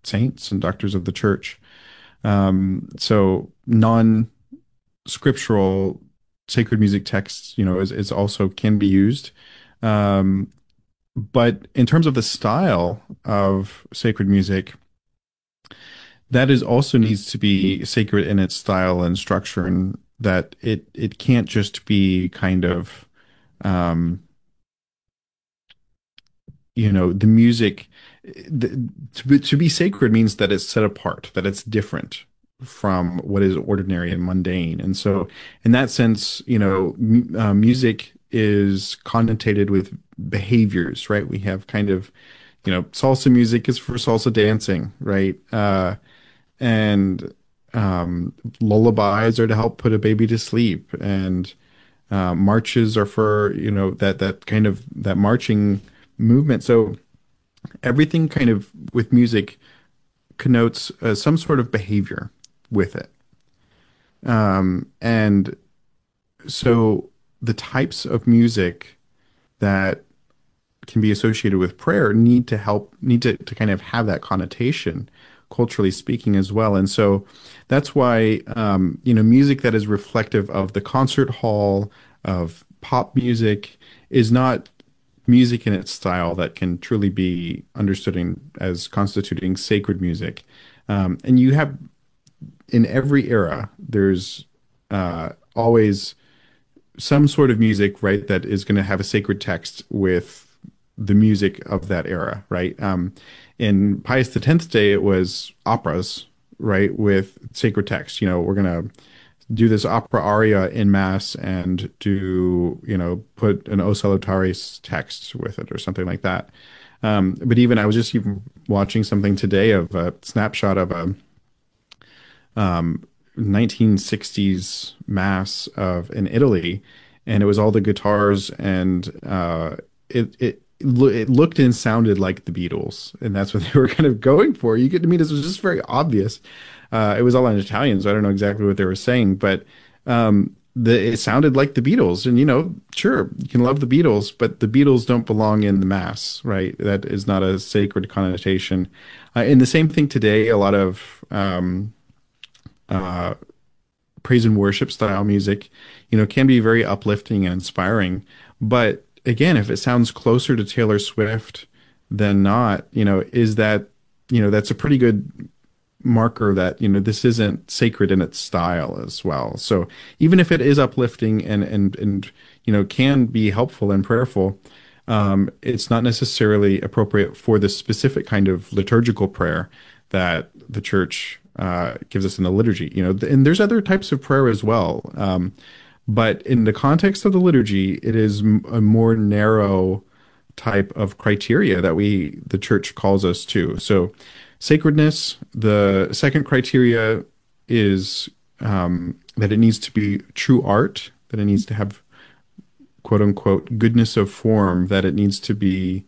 saints and doctors of the church. So non-scriptural sacred music texts, is also can be used. Um, but in terms of the style of sacred music, that is also needs to be sacred in its style and structure, and that it can't just be kind of um, the music. To be sacred means that it's set apart, that it's different from what is ordinary and mundane. And so, in that sense, music is connotated with behaviors, right? We have kind of, salsa music is for salsa dancing, right? And lullabies are to help put a baby to sleep, and marches are for that kind of that marching movement. So everything kind of with music connotes some sort of behavior with it. And so the types of music that can be associated with prayer need to kind of have that connotation, culturally speaking, as well. And so that's why music that is reflective of the concert hall, of pop music, is not music in its style that can truly be understood as constituting sacred music. And you have in every era, there's always some sort of music, right, that is going to have a sacred text with the music of that era, right? In Pius X's day, it was operas, right, with sacred text. We're going to do this opera aria in mass and put an O Salutaris text with it or something like that. But I was just even watching something today of a snapshot of a 1960s mass in Italy, and it was all the guitars, and it looked and sounded like the Beatles, and that's what they were kind of going for. You get to meet, this was just very obvious. It was all in Italian, so I don't know exactly what they were saying, but it sounded like the Beatles. And sure, you can love the Beatles, but the Beatles don't belong in the mass, right? That is not a sacred connotation. And the same thing today, a lot of praise and worship style music, can be very uplifting and inspiring. But again, if it sounds closer to Taylor Swift than not, that's a pretty good marker that, this isn't sacred in its style as well. So even if it is uplifting and can be helpful and prayerful, it's not necessarily appropriate for the specific kind of liturgical prayer that the church gives us in the liturgy. And there's other types of prayer as well. But in the context of the liturgy, it is a more narrow type of criteria that the church calls us to. So sacredness, the second criteria is that it needs to be true art, that it needs to have quote unquote goodness of form, that it needs to be,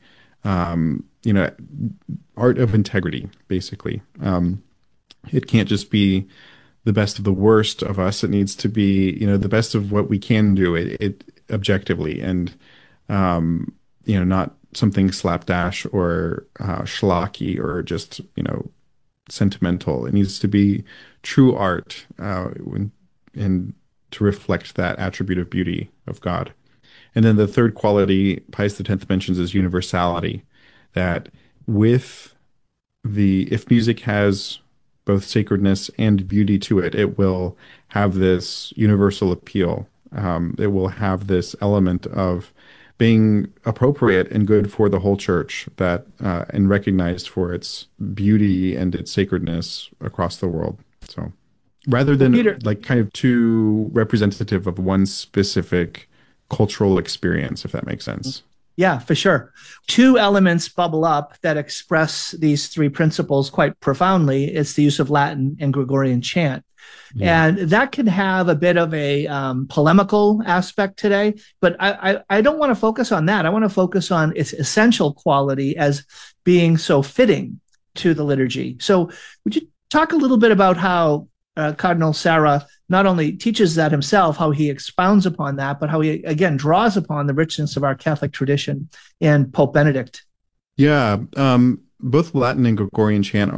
art of integrity, basically. It can't just be the best of the worst of us. It needs to be, the best of what we can do it objectively, and, not something slapdash or schlocky or just, sentimental. It needs to be true art, and to reflect that attribute of beauty of God. And then the third quality Pius X mentions is universality, that if music has both sacredness and beauty to it, it will have this universal appeal. It will have this element of being appropriate and good for the whole church, and recognized for its beauty and its sacredness across the world. So rather Well, than Peter, like kind of too representative of one specific cultural experience, if that makes sense. yeah, for sure. Two elements bubble up that express these three principles quite profoundly. It's the use of Latin and Gregorian chant. Yeah. And that can have a bit of a polemical aspect today, but I don't want to focus on that. I want to focus on its essential quality as being so fitting to the liturgy. So, would you talk a little bit about how Cardinal Sarah not only teaches that himself, how he expounds upon that, but how he, again, draws upon the richness of our Catholic tradition and Pope Benedict? Yeah. Both Latin and Gregorian chant